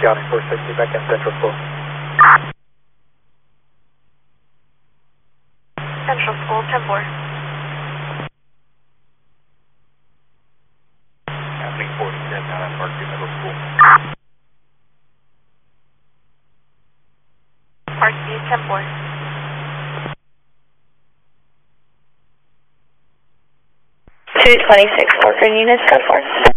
County 460 back in Central School. Central School, 10-4. Happening 47 down at Parkview Middle School. Parkview, 10-4. Two 26 Corcoran units, go for it.